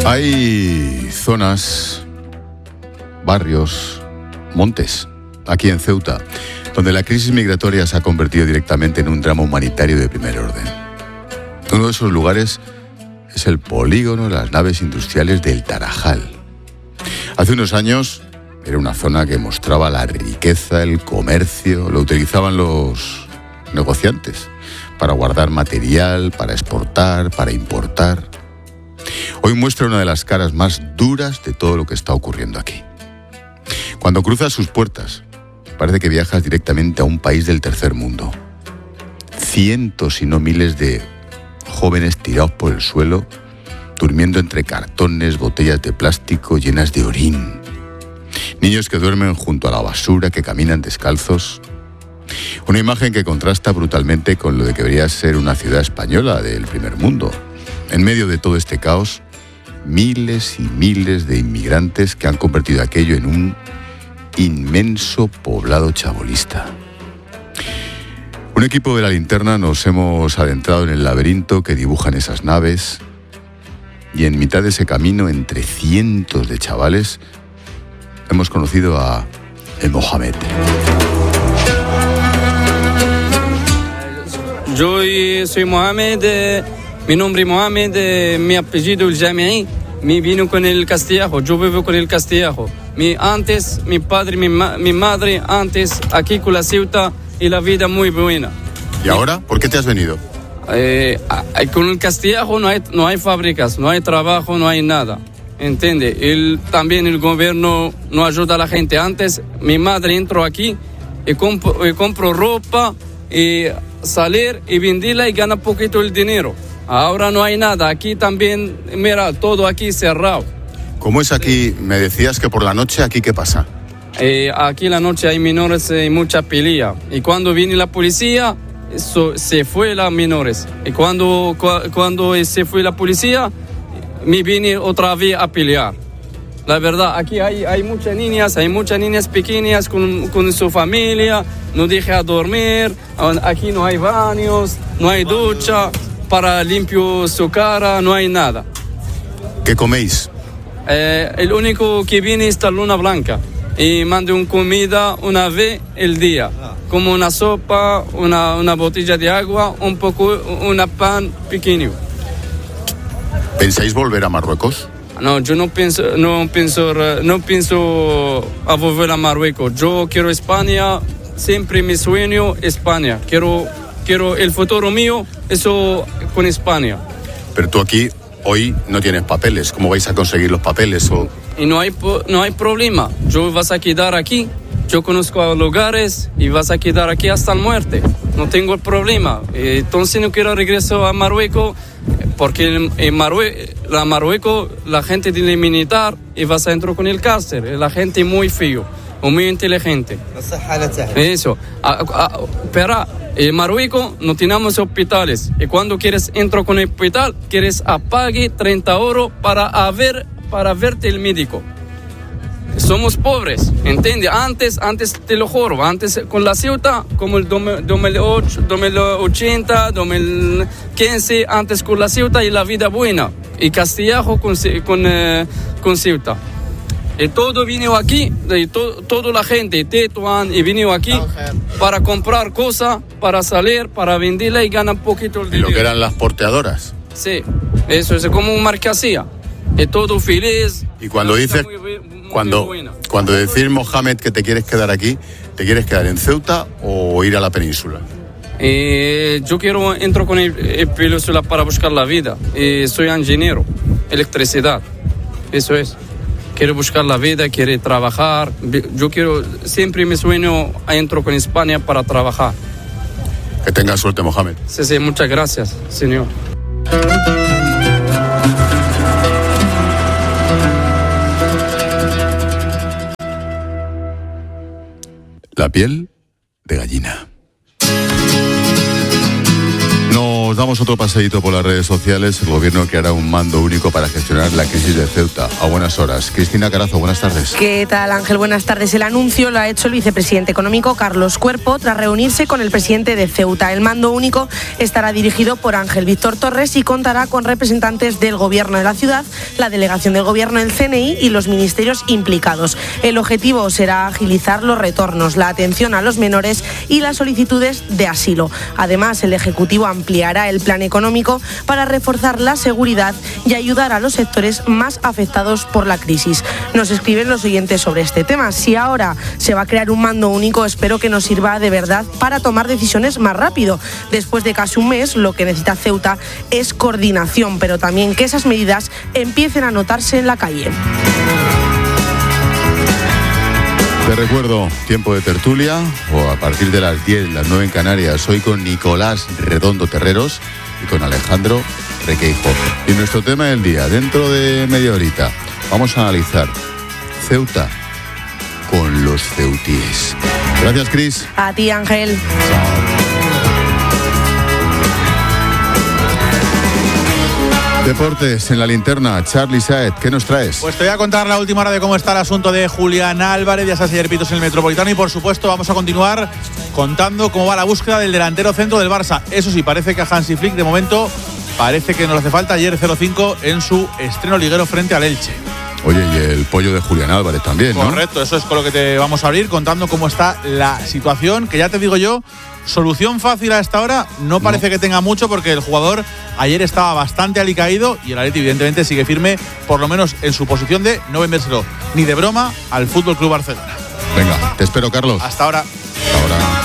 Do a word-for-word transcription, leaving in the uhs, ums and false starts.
Hay zonas, barrios, montes, aquí en Ceuta, donde la crisis migratoria se ha convertido directamente en un drama humanitario de primer orden. Uno de esos lugares es el polígono de las naves industriales del Tarajal. Hace unos años era una zona que mostraba la riqueza, el comercio, lo utilizaban los negociantes para guardar material, para exportar, para importar. Hoy muestra una de las caras más duras de todo lo que está ocurriendo aquí. Cuando cruzas sus puertas, parece que viajas directamente a un país del tercer mundo. Cientos, si no miles, de jóvenes tirados por el suelo, durmiendo entre cartones, botellas de plástico llenas de orín. Niños que duermen junto a la basura, que caminan descalzos. Una imagen que contrasta brutalmente con lo de que debería ser una ciudad española del primer mundo. En medio de todo este caos, miles y miles de inmigrantes que han convertido aquello en un inmenso poblado chabolista. Un equipo de La Linterna nos hemos adentrado en el laberinto que dibujan esas naves y en mitad de ese camino, entre cientos de chavales, hemos conocido a el Mohamed. Yo soy Mohamed, eh, mi nombre es Mohamed, eh, mi apellido es Jami'i, me vino con el castellano, yo vivo con el castellano. Mi, antes, mi padre, mi, ma, mi madre, antes, aquí con la Ceuta, y la vida muy buena. ¿Y ahora? ¿Por qué te has venido? Eh, con el castellano no hay, no hay fábricas, no hay trabajo, no hay nada. ¿Entiende? El, también el gobierno no ayuda a la gente. Antes, mi madre entró aquí y compro, y compro ropa y salir y venderla y gana poquito el dinero. Ahora no hay nada. Aquí también, mira, todo aquí cerrado. ¿Cómo es aquí? Me decías que por la noche, ¿aquí qué pasa? Eh, aquí la noche hay menores y mucha pelea. Y cuando viene la policía, so, se fue las menores. Y cuando, cu- cuando se fue la policía, me vine otra vez a pelear. La verdad, aquí hay, hay muchas niñas, hay muchas niñas pequeñas con, con su familia, no deja dormir, aquí no hay baños, no hay ducha, para limpiar su cara, no hay nada. ¿Qué coméis? Eh, el único que viene es la luna blanca y manda una comida una vez el día, como una sopa, una, una botella de agua, un poco, una pan pequeño. ¿Pensáis volver a Marruecos? No, yo no pienso, no pienso, no pienso a volver a Marruecos. Yo quiero España, siempre mi sueño España. Quiero, quiero el futuro mío, eso con España. Pero tú aquí hoy no tienes papeles. ¿Cómo vais a conseguir los papeles? O... Y no hay, no hay problema. Yo vas a quedar aquí. Yo conozco lugares y vas a quedar aquí hasta la muerte. No tengo el problema. Entonces no quiero regreso a Marruecos porque en Marruecos, la Marruecos, la gente tiene militar y vas a entrar con el cárcel. La gente muy feo, muy inteligente. Eso. A, a, pero en Marruecos no tenemos hospitales. Y cuando quieres entrar con el hospital, quieres apague treinta euros para, ver, para verte el médico. Somos pobres, ¿entiendes? Antes, antes te lo juro, antes con la Ceuta, como el dos mil ocho, dos mil ochenta, dos mil quince, antes con la Ceuta y la vida buena. Y Castellano con, con, eh, con Ceuta. Y todo vino aquí, y to, toda la gente, Tetuán, y vino aquí para comprar cosas, para salir, para venderla y ganar poquito el dinero. ¿Y lo que eran las porteadoras? Sí, eso es como una marcasia. Y todo feliz. Y cuando dices, muy, muy cuando, cuando decís, Mohamed, que te quieres quedar aquí, ¿te quieres quedar en Ceuta o ir a la península? Eh, yo quiero entrar con el, el península para buscar la vida. Eh, soy ingeniero, electricidad, eso es. Quiero buscar la vida, quiero trabajar. Yo quiero, siempre mi sueño entro con España para trabajar. Que tengas suerte, Mohamed. Sí, sí, muchas gracias, señor. La piel de gallina. Nos damos otro paseíto por las redes sociales. El gobierno creará un mando único para gestionar la crisis de Ceuta. A buenas horas. Cristina Carazo, buenas tardes. ¿Qué tal, Ángel? Buenas tardes. El anuncio lo ha hecho el vicepresidente económico Carlos Cuerpo tras reunirse con el presidente de Ceuta. El mando único estará dirigido por Ángel Víctor Torres y contará con representantes del gobierno de la ciudad, la delegación del gobierno, el C N I y los ministerios implicados. El objetivo será agilizar los retornos, la atención a los menores y las solicitudes de asilo. Además, el Ejecutivo ampliará el plan económico para reforzar la seguridad y ayudar a los sectores más afectados por la crisis. Nos escriben los oyentes sobre este tema. Si ahora se va a crear un mando único, espero que nos sirva de verdad para tomar decisiones más rápido. Después de casi un mes, lo que necesita Ceuta es coordinación, pero también que esas medidas empiecen a notarse en la calle. Te recuerdo, tiempo de tertulia, o a partir de las diez, las nueve en Canarias, hoy con Nicolás Redondo Terreros y con Alejandro Requeijo. Y nuestro tema del día, dentro de media horita, vamos a analizar Ceuta con los ceutíes. Gracias, Cris. A ti, Ángel. Chao. Deportes en la linterna, Charly Saez, ¿qué nos traes? Pues te voy a contar la última hora de cómo está el asunto de Julián Álvarez, ya sabes, ayer pitos en el Metropolitano, y por supuesto vamos a continuar contando cómo va la búsqueda del delantero centro del Barça. Eso sí, parece que a Hansi Flick de momento parece que no le hace falta. Ayer cero cinco en su estreno liguero frente al Elche. Oye, y el pollo de Julián Álvarez también, ¿no? Correcto, eso es con lo que te vamos a abrir, contando cómo está la situación, que ya te digo yo, solución fácil a esta hora no parece no. que tenga mucho, porque el jugador ayer estaba bastante alicaído y el Atleti evidentemente sigue firme, por lo menos en su posición de no vendérselo ni de broma al F C Barcelona. Venga, te espero, Carlos. Hasta ahora. Hasta ahora.